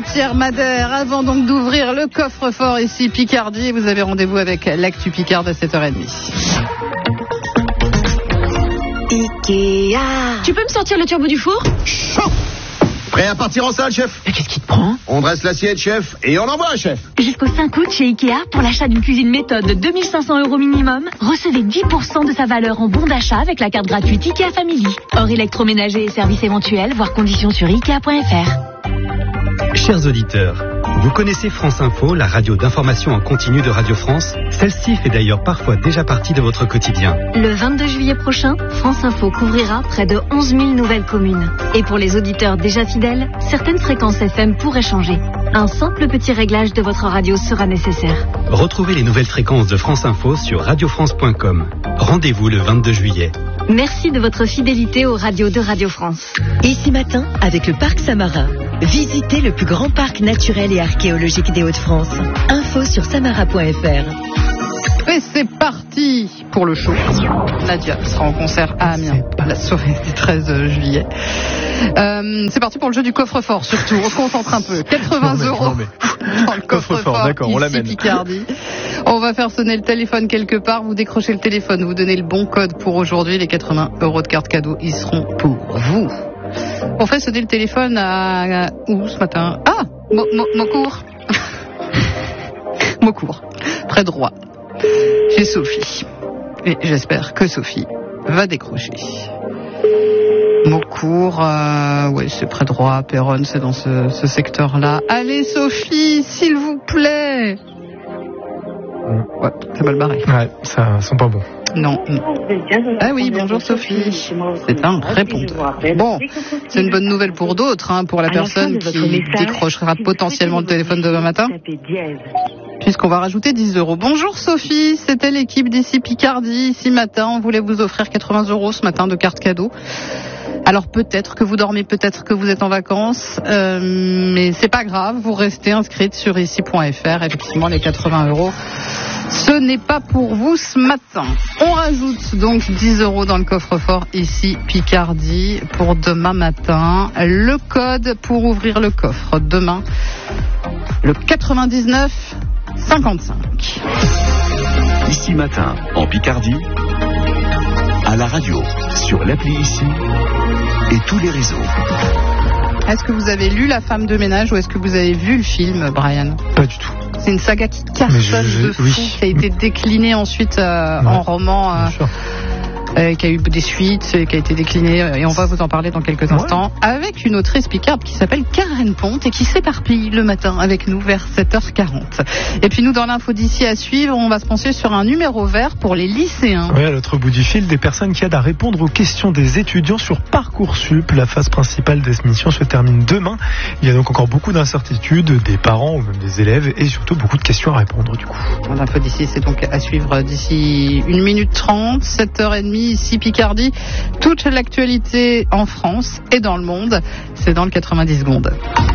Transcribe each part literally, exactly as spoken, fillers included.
Pierre Madère. Avant donc d'ouvrir le coffre-fort ici Picardie, vous avez rendez-vous avec l'actu Picard à sept heures trente. Ikea. Tu peux me sortir le turbo du four ? Chaud. Prêt à partir en salle, chef ? Mais qu'est-ce qui te prend ? On dresse l'assiette, chef, et on envoie, chef. Jusqu'au cinq août chez Ikea, pour l'achat d'une cuisine méthode de deux mille cinq cents euros minimum, recevez dix pour cent de sa valeur en bon d'achat avec la carte gratuite Ikea Family. Hors électroménager et services éventuels, voire conditions sur ikea point f r. Chers auditeurs, vous connaissez France Info, la radio d'information en continu de Radio France ? Celle-ci fait d'ailleurs parfois déjà partie de votre quotidien. Le vingt-deux juillet prochain, France Info couvrira près de onze mille nouvelles communes. Et pour les auditeurs déjà fidèles, certaines fréquences F M pourraient changer. Un simple petit réglage de votre radio sera nécessaire. Retrouvez les nouvelles fréquences de France Info sur radio france point com. Rendez-vous le vingt-deux juillet. Merci de votre fidélité aux radios de Radio France. Ici matin, avec le Parc Samara. Visitez le plus grand parc naturel et archéologique des Hauts-de-France. Info sur samara point f r. Et c'est parti pour le show. Nadia sera en concert à Amiens la soirée du treize juillet. Euh, c'est parti pour le jeu du coffre-fort surtout. On se concentre un peu. quatre-vingts euros dans le coffre-fort. D'accord, on l'amène. Picardie. On va faire sonner le téléphone quelque part. Vous décrochez le téléphone, vous donnez le bon code pour aujourd'hui. Les quatre-vingts euros de carte cadeau, ils seront pour vous. On fait sonner le téléphone à, à où ce matin ? Ah, Maucourt. Maucourt, près de Rouen. Chez Sophie. Et j'espère que Sophie va décrocher. Maucourt, euh, ouais, c'est près de Rouen, Péronne, c'est dans ce, ce secteur-là. Allez Sophie, s'il vous plaît. Ouais, c'est mal barré. Ouais, ça sent pas bon. Non. Ah oui, bonjour Sophie. C'est un répondeur. Bon, c'est une bonne nouvelle pour d'autres, hein, pour la personne qui décrochera potentiellement le téléphone demain matin. Puisqu'on va rajouter dix euros. Bonjour Sophie, c'était l'équipe d'ici Picardie. Ici matin, on voulait vous offrir quatre-vingts euros ce matin de carte cadeau. Alors peut-être que vous dormez, peut-être que vous êtes en vacances, euh, mais c'est pas grave, vous restez inscrite sur ici point f r. Effectivement, les quatre-vingts euros, ce n'est pas pour vous ce matin. On rajoute donc dix euros dans le coffre-fort ici Picardie pour demain matin. Le code pour ouvrir le coffre demain, le quatre-vingt-dix-neuf cinquante-cinq. Ici matin, en Picardie, à la radio, sur l'appli Ici et tous les réseaux. Est-ce que vous avez lu La femme de ménage ou est-ce que vous avez vu le film, Brian ? Pas du tout. C'est une saga qui cartonne je, je, de fou, oui. qui a été déclinée ensuite euh, ouais, en roman, euh, euh, qui a eu des suites, qui a été déclinée, et on va vous en parler dans quelques instants, ouais, avec une autrice picarde qui s'appelle Karen Ponte et qui s'éparpille le matin avec nous vers sept heures quarante. Et puis nous, dans l'info d'ici à suivre, on va se pencher sur un numéro vert pour les lycéens. Oui, à l'autre bout du fil, des personnes qui aident à répondre aux questions des étudiants sur Parcoursup. La phase principale de cette mission se termine demain. Il y a donc encore beaucoup d'incertitudes des parents ou même des élèves et surtout beaucoup de questions à répondre du coup. L'info d'ici, c'est donc à suivre d'ici une minute trente, sept heures trente, ici Picardie. Toute l'actualité en France et dans le monde, c'est dans le quatre-vingt-dix secondes.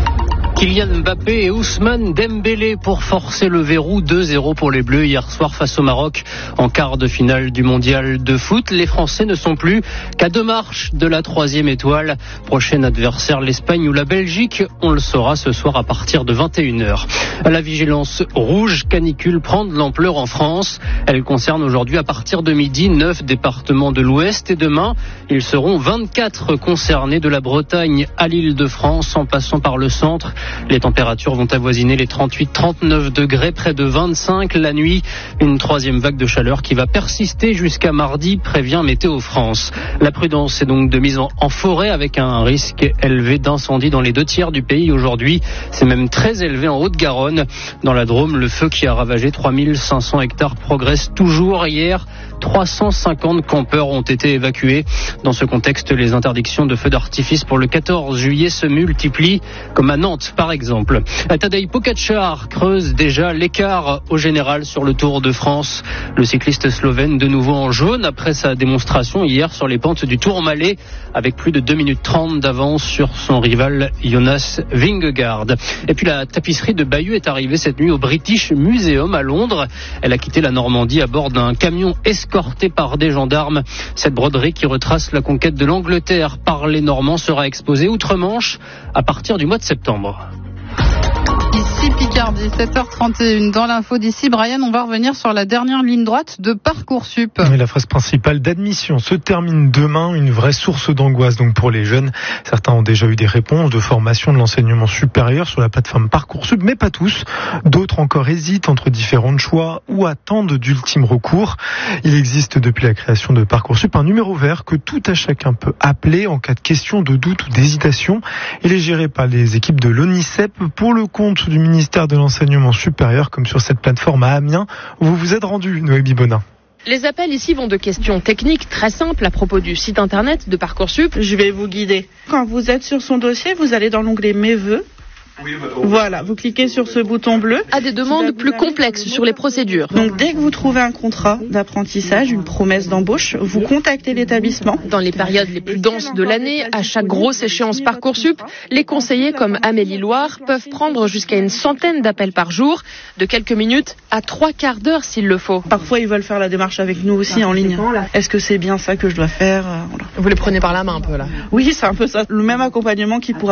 Kylian Mbappé et Ousmane Dembélé pour forcer le verrou. deux zéro pour les Bleus hier soir face au Maroc en quart de finale du mondial de foot. Les Français ne sont plus qu'à deux marches de la troisième étoile. Prochain adversaire, l'Espagne ou la Belgique. On le saura ce soir à partir de vingt et une heures. La vigilance rouge canicule prend de l'ampleur en France. Elle concerne aujourd'hui à partir de midi neuf départements de l'Ouest et demain, ils seront vingt-quatre concernés de la Bretagne à l'Île-de-France en passant par le centre. Les températures vont avoisiner les trente-huit à trente-neuf degrés, près de vingt-cinq la nuit. Une troisième vague de chaleur qui va persister jusqu'à mardi, prévient Météo France. La prudence est donc de mise en forêt avec un risque élevé d'incendie dans les deux tiers du pays aujourd'hui. C'est même très élevé en Haute-Garonne. Dans la Drôme, le feu qui a ravagé trois mille cinq cents hectares progresse toujours. Hier, trois cent cinquante campeurs ont été évacués. Dans ce contexte, les interdictions de feux d'artifice pour le quatorze juillet se multiplient, comme à Nantes par exemple. Tadej Pogačar creuse déjà l'écart au général sur le Tour de France. Le cycliste slovène de nouveau en jaune après sa démonstration hier sur les pentes du Tourmalet avec plus de deux minutes trente d'avance sur son rival Jonas Vingegaard. Et puis la tapisserie de Bayeux est arrivée cette nuit au British Museum à Londres. Elle a quitté la Normandie à bord d'un camion escorté par des gendarmes. Cette broderie qui retrace la conquête de l'Angleterre par les Normands sera exposée outre-Manche à partir du mois de septembre. ici Picardie, sept heures trente et une. Dans l'info d'ici, Brian, on va revenir sur la dernière ligne droite de Parcoursup. Et la phase principale d'admission se termine demain, une vraie source d'angoisse donc pour les jeunes. Certains ont déjà eu des réponses de formation de l'enseignement supérieur sur la plateforme Parcoursup, mais pas tous. D'autres encore hésitent entre différents choix ou attendent d'ultime recours. Il existe depuis la création de Parcoursup un numéro vert que tout à chacun peut appeler en cas de question, de doute ou d'hésitation. Il est géré par les équipes de l'ONICEP pour le compte du ministère de l'Enseignement supérieur, comme sur cette plateforme à Amiens où vous vous êtes rendu, Noé Bibonin. Les appels ici vont de questions techniques très simples à propos du site internet de Parcoursup. Je vais vous guider. Quand vous êtes sur son dossier, vous allez dans l'onglet Mes vœux. Voilà, vous cliquez sur ce bouton bleu. À des demandes plus complexes sur les procédures. Donc dès que vous trouvez un contrat d'apprentissage, une promesse d'embauche, vous contactez l'établissement. Dans les périodes les plus denses de l'année, à chaque grosse échéance Parcoursup, les conseillers comme Amélie Loire peuvent prendre jusqu'à une centaine d'appels par jour, de quelques minutes à trois quarts d'heure s'il le faut. Parfois ils veulent faire la démarche avec nous aussi en ligne. Est-ce que c'est bien ça que je dois faire? Voilà. Vous les prenez par la main un peu là? Oui, c'est un peu ça. Le même accompagnement qui pourra